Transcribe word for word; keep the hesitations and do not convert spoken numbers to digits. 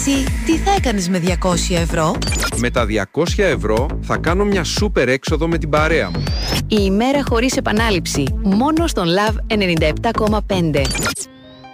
Εσύ, τι θα έκανες με διακόσια ευρώ? Με τα διακόσια ευρώ θα κάνω μια σούπερ έξοδο με την παρέα μου. Η ημέρα χωρίς επανάληψη. Μόνο στον Love ενενήντα επτά κόμμα πέντε.